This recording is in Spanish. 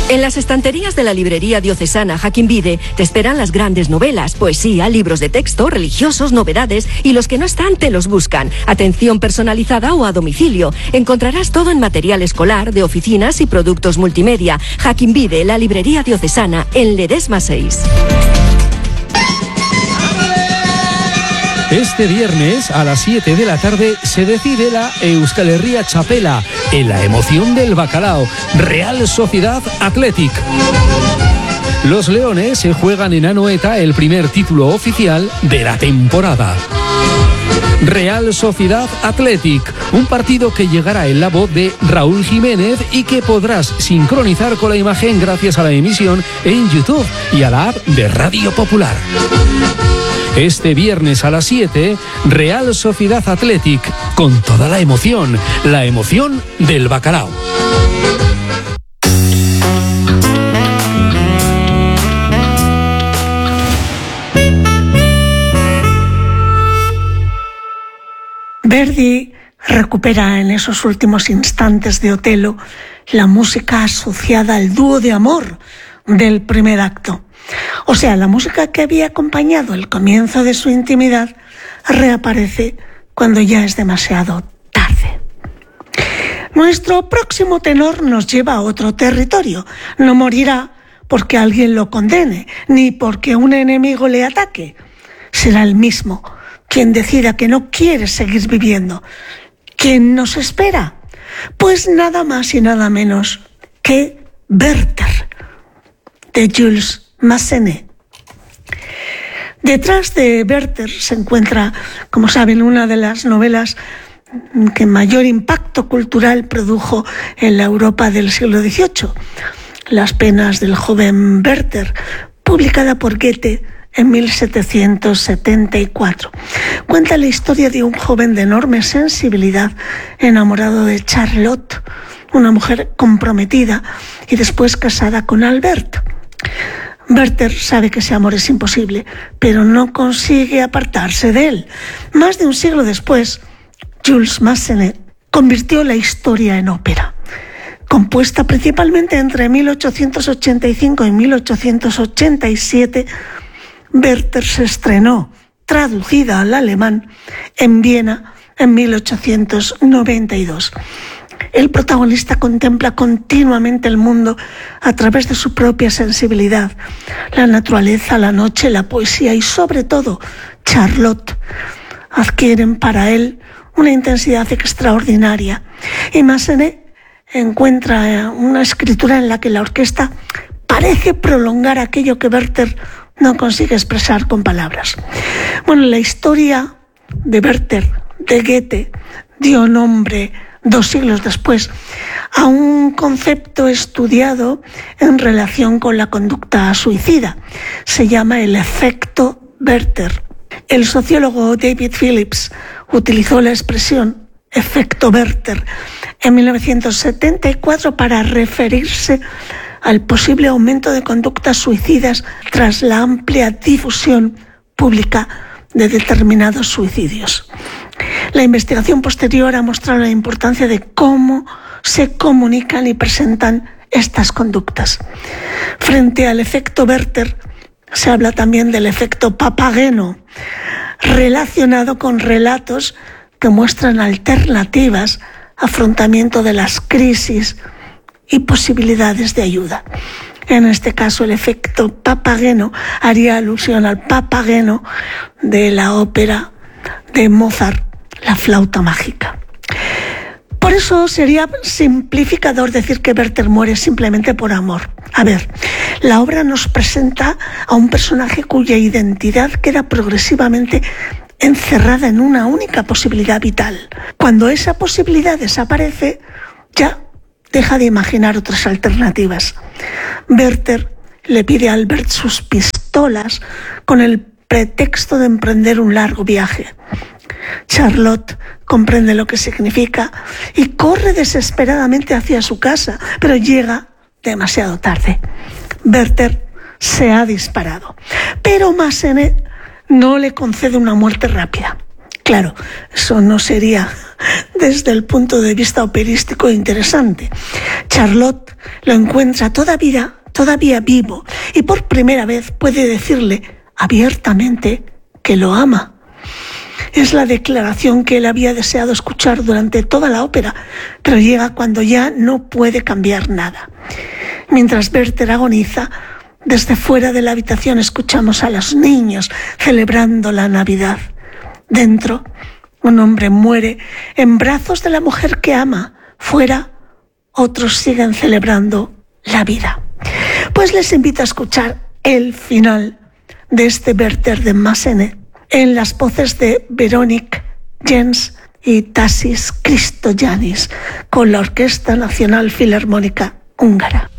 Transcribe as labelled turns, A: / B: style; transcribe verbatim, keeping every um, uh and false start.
A: En las estanterías de la librería diocesana Joaquín Vide te esperan las grandes novelas, poesía, libros de texto, religiosos, novedades y los que no están te los buscan. Atención personalizada o a domicilio. Encontrarás todo en material escolar, de oficinas y productos multimedia. Joaquín Vide, la librería diocesana, en Ledesma seis.
B: Este viernes a las siete de la tarde se decide la Euskal Herria Txapela en la emoción del bacalao. Real Sociedad Athletic. Los leones se juegan en Anoeta el primer título oficial de la temporada. Real Sociedad Athletic, un partido que llegará en la voz de Raúl Jiménez y que podrás sincronizar con la imagen gracias a la emisión en YouTube y a la app de Radio Popular. Este viernes a las siete, Real Sociedad Athletic, con toda la emoción, la emoción del bacalao.
C: Verdi recupera en esos últimos instantes de Otelo la música asociada al dúo de amor del primer acto. O sea, la música que había acompañado el comienzo de su intimidad reaparece cuando ya es demasiado tarde. Nuestro próximo tenor nos lleva a otro territorio. No morirá porque alguien lo condene, ni porque un enemigo le ataque. Será el mismo quien decida que no quiere seguir viviendo. ¿Quién nos espera? Pues nada más y nada menos que Werther, de Jules Massenet. Detrás de Werther se encuentra, como saben, una de las novelas que mayor impacto cultural produjo en la Europa del siglo dieciocho, Las penas del joven Werther, publicada por Goethe en mil setecientos setenta y cuatro. Cuenta la historia de un joven de enorme sensibilidad enamorado de Charlotte, una mujer comprometida y después casada con Albert. Werther sabe que ese amor es imposible, pero no consigue apartarse de él. Más de un siglo después, Jules Massenet convirtió la historia en ópera. Compuesta principalmente entre mil ochocientos ochenta y cinco y mil ochocientos ochenta y siete, Werther se estrenó, traducida al alemán, en Viena en mil ochocientos noventa y dos. El protagonista contempla continuamente el mundo a través de su propia sensibilidad. La naturaleza, la noche, la poesía y sobre todo Charlotte adquieren para él una intensidad extraordinaria. Y Massenet encuentra una escritura en la que la orquesta parece prolongar aquello que Werther no consigue expresar con palabras. Bueno, la historia de Werther, de Goethe, dio nombre dos siglos después a un concepto estudiado en relación con la conducta suicida. Se llama el efecto Werther. El sociólogo David Phillips utilizó la expresión efecto Werther en mil novecientos setenta y cuatro para referirse al posible aumento de conductas suicidas tras la amplia difusión pública de determinados suicidios. La investigación posterior ha mostrado la importancia de cómo se comunican y presentan estas conductas. Frente al efecto Werther, se habla también del efecto Papageno, relacionado con relatos que muestran alternativas, afrontamiento de las crisis y posibilidades de ayuda. En este caso, el efecto Papageno haría alusión al Papageno de la ópera de Mozart, La flauta mágica. Por eso sería simplificador decir que Werther muere simplemente por amor. A ver, la obra nos presenta a un personaje cuya identidad queda progresivamente encerrada en una única posibilidad vital. Cuando esa posibilidad desaparece, ya deja de imaginar otras alternativas. Werther le pide a Albert sus pistolas con el pretexto de emprender un largo viaje. Charlotte comprende lo que significa y corre desesperadamente hacia su casa, pero llega demasiado tarde. Werther se ha disparado, pero Massenet no le concede una muerte rápida. Claro, eso no sería desde el punto de vista operístico interesante. Charlotte lo encuentra todavía, todavía vivo y por primera vez puede decirle abiertamente que lo ama. Es la declaración que él había deseado escuchar durante toda la ópera, pero llega cuando ya no puede cambiar nada. Mientras Werther agoniza, desde fuera de la habitación escuchamos a los niños celebrando la Navidad. Dentro, un hombre muere en brazos de la mujer que ama. Fuera, otros siguen celebrando la vida. Pues les invito a escuchar el final de este Werther de Massenet en las voces de Veronique Jens y Tassis Christoyannis con la Orquesta Nacional Filarmónica Húngara.